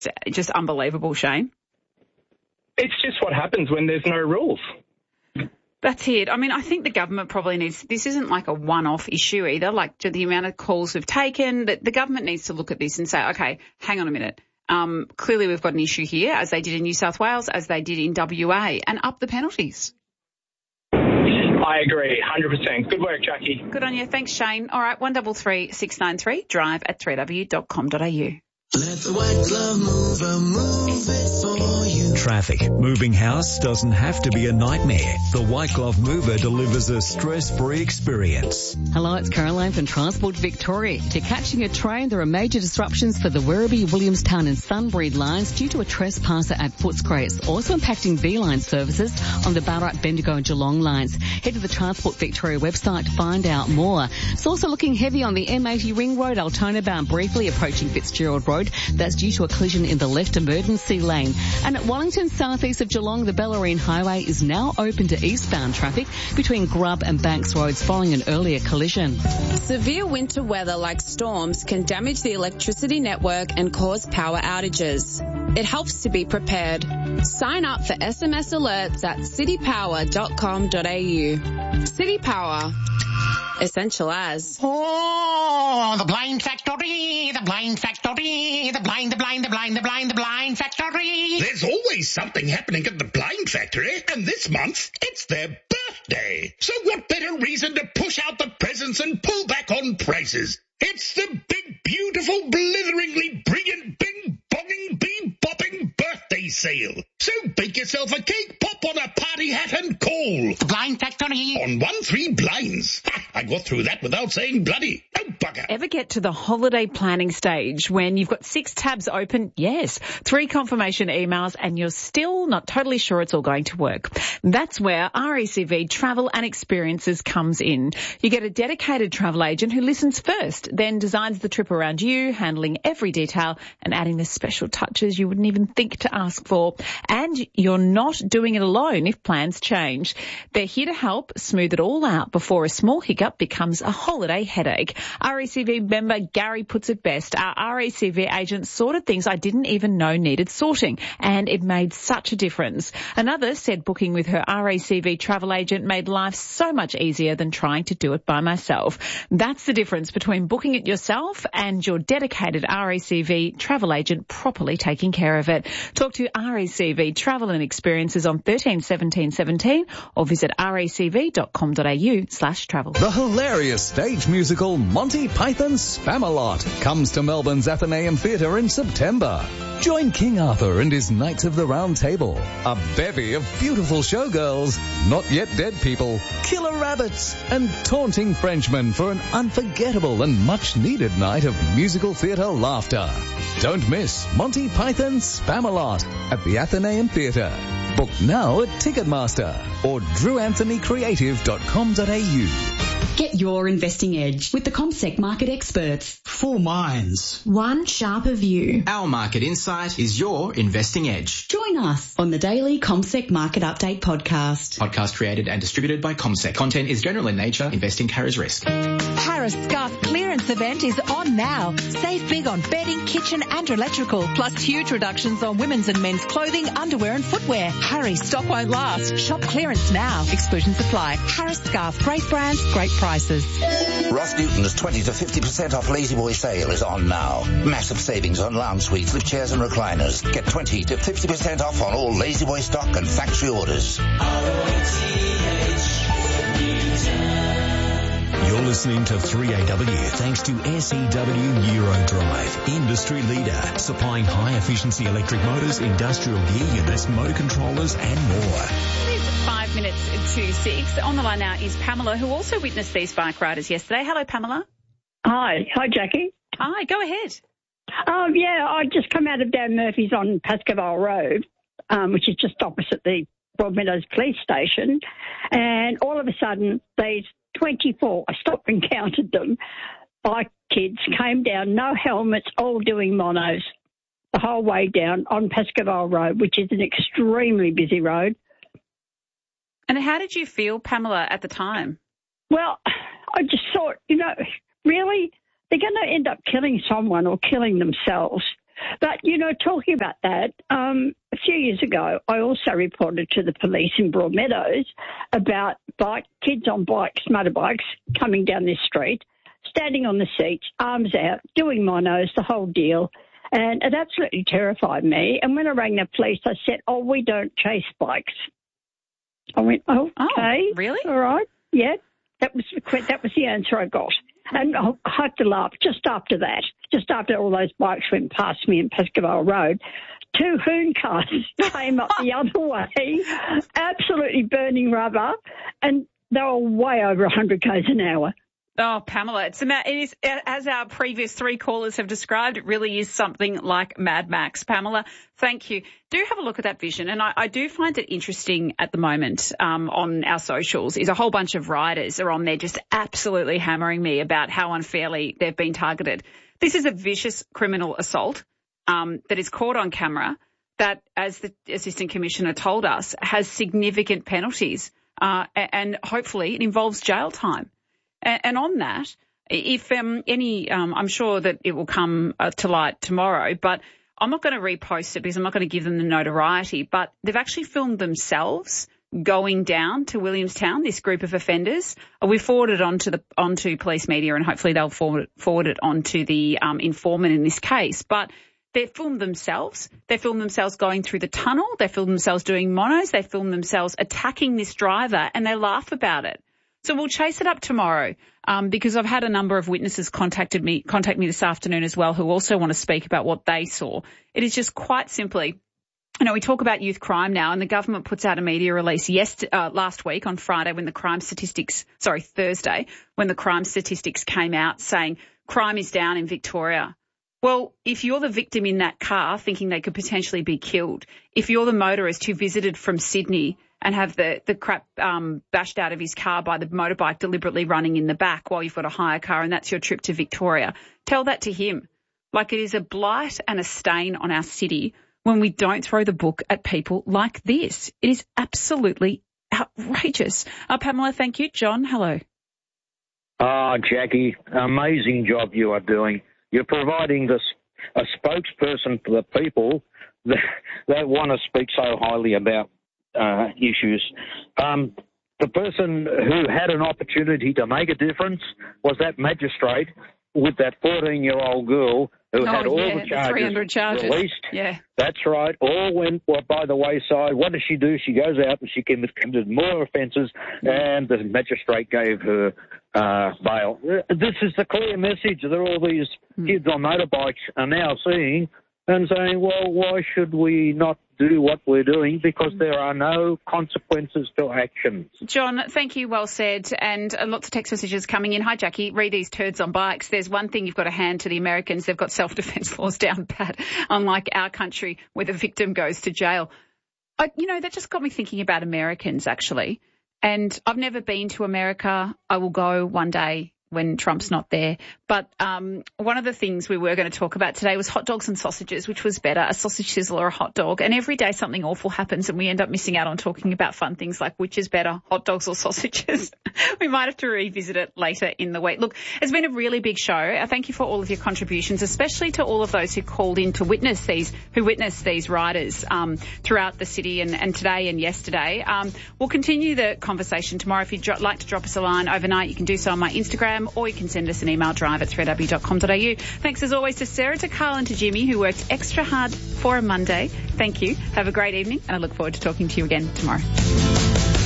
just unbelievable, Shane. It's just what happens when there's no rules. That's it. I mean, I think the government probably needs, this isn't like a one-off issue either, like the amount of calls we've taken, that the government needs to look at this and say, okay, hang on a minute. Clearly we've got an issue here, as they did in New South Wales, as they did in WA, and up the penalties. I agree, 100%. Good work, Jackie. Good on you. Thanks, Shane. All right, 133 693, drive@3w.com.au. Let the white glove mover move it for you. Traffic. Moving house doesn't have to be a nightmare. The White Glove Mover delivers a stress-free experience. Hello, it's Caroline from Transport Victoria. If you're catching a train, there are major disruptions for the Werribee, Williamstown and Sunbury lines due to a trespasser at Footscray. It's also impacting B-line services on the Ballarat, Bendigo and Geelong lines. Head to the Transport Victoria website to find out more. It's also looking heavy on the M80 Ring Road, Altona bound briefly approaching Fitzgerald Road. That's due to a collision in the left emergency lane. And at Wellington, southeast of Geelong, the Bellarine Highway is now open to eastbound traffic between Grub and Banks Roads following an earlier collision. Severe winter weather like storms can damage the electricity network and cause power outages. It helps to be prepared. Sign up for SMS alerts at citypower.com.au. City Power. Essential as. Oh, the blind factory, the blind factory, the blind factory. There's always something happening at the blind factory, and this month it's their birthday. So what better reason to push out the presents and pull back on prices? It's the big, beautiful, blitheringly brilliant, bing-bonging, bee-bopping birthday sale. So bake yourself a cake, pop on a party hat and call. The blind factory. On 1-3 blinds. I got through that without saying bloody. Oh, bugger. Ever get to the holiday planning stage when you've got 6 tabs open? Yes. 3 confirmation emails and you're still not totally sure it's all going to work. That's where RACV Travel and Experiences comes in. You get a dedicated travel agent who listens first, then designs the trip around you, handling every detail and adding the special touches you wouldn't even think to ask for. And you're not doing it alone if plans change. They're here to help smooth it all out before a small hiccup becomes a holiday headache. RACV member Gary puts it best. Our RACV agent sorted things I didn't even know needed sorting, and it made such a difference. Another said booking with her RACV travel agent made life so much easier than trying to do it by myself. That's the difference between booking it yourself and your dedicated RACV travel agent properly taking care of it. Talk to RACV Travel and Experiences on 13 17 17 or visit racv.com.au/travel. The hilarious stage musical Monty Python's Spamalot comes to Melbourne's Athenaeum Theatre in September. Join King Arthur and his Knights of the Round Table, a bevy of beautiful showgirls, not yet dead people, killer rabbits, and taunting Frenchmen for an unforgettable and much-needed night of musical theatre laughter. Don't miss Monty Python's Spamalot at the Athenaeum Theatre. Book now at Ticketmaster or drewanthonycreative.com.au. Get your investing edge with the CommSec market experts. 4 minds. One sharper view. Our market insight is your investing edge. Join us on the daily CommSec Market Update podcast. Podcast created and distributed by CommSec. Content is general in nature. Investing carries risk. Harris Scarf clearance event is on now. Save big on bedding, kitchen and electrical, plus huge reductions on women's and men's clothing, underwear and footwear. Hurry, stock won't last. Shop clearance now. Exclusions apply. Harris Scarf, great brands, great prices. Ross Newton's 20 to 50% off Lazy Boy sale is on now. Massive savings on lounge suites, lift chairs and recliners. Get 20 to 50% off on all Lazy Boy stock and factory orders. You're listening to 3AW thanks to SEW Eurodrive, industry leader, supplying high-efficiency electric motors, industrial gear units, motor controllers and more. It is 5 minutes to 6. On the line now is Pamela, who also witnessed these bike riders yesterday. Hello, Pamela. Hi, Jackie. Hi, go ahead. Yeah, I just come out of Dan Murphy's on Pascoe Road, which is just opposite the Broadmeadows Police Station, and all of a sudden these 24, I stopped and counted them, bike kids came down, no helmets, all doing monos the whole way down on Pascoe Road, which is an extremely busy road. And how did you feel, Pamela, at the time? Well, I just thought, really, they're going to end up killing someone or killing themselves. But, you know, talking about that, a few years ago, I also reported to the police in Broadmeadows about kids on bikes, motorbikes, coming down this street, standing on the seats, arms out, doing monos, the whole deal. And it absolutely terrified me. And when I rang the police, I said, we don't chase bikes. I went, okay. Oh, really? All right. Yeah, that was the answer I got. And I had to laugh just after that, just after all those bikes went past me in Pascoe Road. 2 hoon cars came up the other way, absolutely burning rubber, and they were way over 100 k's an hour. Oh, Pamela, it is, as our previous 3 callers have described, it really is something like Mad Max. Pamela, thank you. Do have a look at that vision. And I do find it interesting at the moment on our socials is a whole bunch of riders are on there just absolutely hammering me about how unfairly they've been targeted. This is a vicious criminal assault that is caught on camera that, as the Assistant Commissioner told us, has significant penalties and hopefully it involves jail time. And on that, if I'm sure that it will come to light tomorrow, but I'm not going to repost it because I'm not going to give them the notoriety, but they've actually filmed themselves going down to Williamstown, this group of offenders. We forwarded it onto police media and hopefully they'll forward it onto the informant in this case. But they filmed themselves. They filmed themselves going through the tunnel. They filmed themselves doing monos. They filmed themselves attacking this driver and they laugh about it. So we'll chase it up tomorrow because I've had a number of witnesses contact me this afternoon as well who also want to speak about what they saw. It is just quite simply, you know, we talk about youth crime now and the government puts out a media release last week on Thursday, when the crime statistics came out saying crime is down in Victoria. Well, if you're the victim in that car thinking they could potentially be killed, if you're the motorist who visited from Sydney and have the crap bashed out of his car by the motorbike deliberately running in the back while you've got a hire car and that's your trip to Victoria, tell that to him. Like, it is a blight and a stain on our city when we don't throw the book at people like this. It is absolutely outrageous. Pamela, thank you. John, hello. Jackie, amazing job you are doing. You're providing a spokesperson for the people that want to speak so highly about issues. The person who had an opportunity to make a difference was that magistrate with that 14-year-old girl who had all the charges 300 charges released. Yeah. That's right. All went by the wayside. What does she do? She goes out and she committed more offences and the magistrate gave her bail. This is the clear message that all these kids on motorbikes are now seeing and saying, well, why should we not do what we're doing? Because there are no consequences to actions. John, thank you. Well said. And lots of text messages coming in. Hi, Jackie. Read these turds on bikes. There's one thing you've got to hand to the Americans. They've got self-defence laws down pat, unlike our country where the victim goes to jail. That just got me thinking about Americans, actually. And I've never been to America. I will go one day when Trump's not there. But one of the things we were going to talk about today was hot dogs and sausages, which was better, a sausage sizzle or a hot dog. And every day something awful happens and we end up missing out on talking about fun things like which is better, hot dogs or sausages. We might have to revisit it later in the week. Look, it's been a really big show. Thank you for all of your contributions, especially to all of those who called in to witness these riders throughout the city and today and yesterday. We'll continue the conversation tomorrow. If you'd like to drop us a line overnight, you can do so on my Instagram, or you can send us an email, drive@3w.com.au. Thanks as always to Sarah, to Carl and to Jimmy who worked extra hard for a Monday. Thank you. Have a great evening and I look forward to talking to you again tomorrow.